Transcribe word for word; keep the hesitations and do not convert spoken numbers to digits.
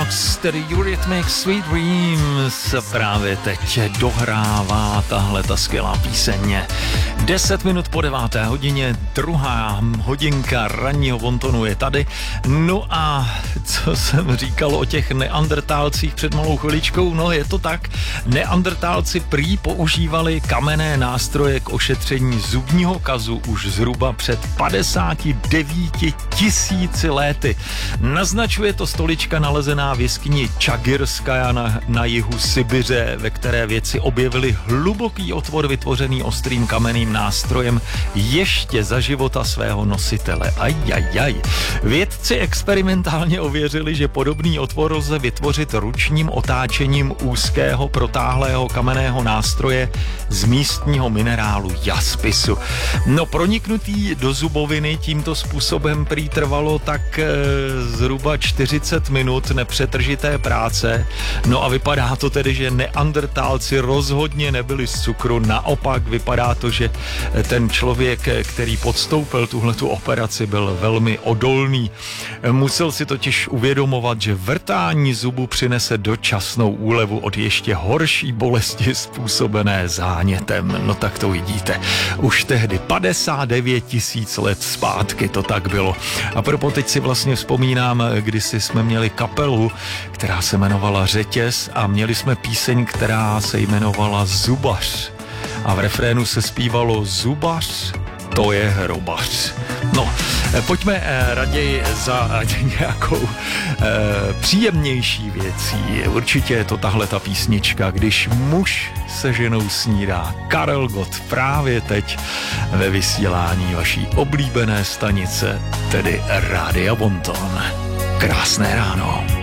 Knox, tedy Eurythmics Sweet Dreams právě teď dohrává tahle ta skvělá píseň. Deset minut po deváté hodině, druhá hodinka ranního Wontonu je tady. No a co jsem říkal o těch neandertálcích před malou chviličkou, no je to tak. Neandertálci prý používali kamenné nástroje k ošetření zubního kazu už zhruba před padesáti devíti tisíci léty. Naznačuje to stolička nalezená v jeskyni Čagirskaja na, na jihu Sibiře, ve které vědci objevili hluboký otvor vytvořený ostrým kamenným nástrojem ještě za života svého nositele. Ajajaj. Vědci experimentálně ověřili, že podobný otvor lze vytvořit ručním otáčením úzkého protáhlého kamenného nástroje z místního minerálu jaspisu. No proniknutí do zuboviny tímto způsobem prý trvalo tak e, zhruba čtyřicet minut nepřetržité práce. No a vypadá to tedy, že neandertálci rozhodně nebyli z cukru, naopak vypadá to, že ten člověk, který podstoupil tuhletu operaci, byl velmi odolný. Musel si totiž uvědomovat, že vrtání zubu přinese dočasnou úlevu od ještě horší bolesti způsobené zánětem. No tak to vidíte. Už tehdy padesát devět tisíc let zpátky to tak bylo. A proto teď si vlastně vzpomínám, kdysi jsme měli kapelu, která se jmenovala Řetěz a měli jsme píseň, která se jmenovala Zubař. A v refrénu se zpívalo Zubař, to je hrobař. No, pojďme eh, raději za eh, nějakou eh, příjemnější věcí. Určitě je to tahle ta písnička, Když muž se ženou snídá. Karel Gott právě teď ve vysílání vaší oblíbené stanice, tedy Rádia Bonton. Krásné ráno.